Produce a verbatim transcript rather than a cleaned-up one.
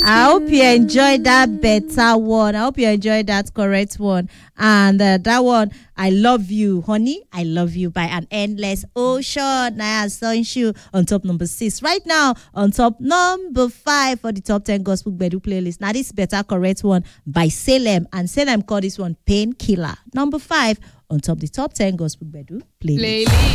I hope you enjoyed that better one. I hope you enjoyed that correct one. And uh, that one, I love you, honey. I love you by an endless ocean. I saw you on top number six. Right now, on top number five for the top ten gospel Gbedu playlist. Now, this better correct one by Salem. And Salem called this one Painkiller. Number five on top the top ten gospel Gbedu playlist. playlist.